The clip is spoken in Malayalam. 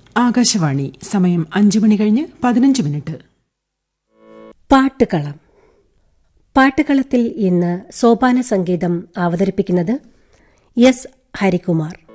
ആകാശവാണി. സമയം 5:15 പാട്ടുകളം. പാട്ടുകളത്തിൽ ഇന്ന് സോപാന സംഗീതം അവതരിപ്പിക്കുന്നത് എസ് ഹരികുമാർ.